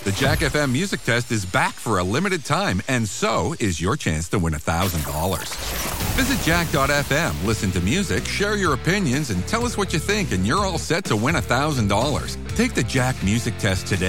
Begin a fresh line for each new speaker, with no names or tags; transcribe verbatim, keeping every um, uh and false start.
The Jack F M Music Test is back for a limited time, and so is your chance to win one thousand dollars. Visit jack dot f m, listen to music, share your opinions, and tell us what you think, and you're all set to win one thousand dollars. Take the Jack Music Test today.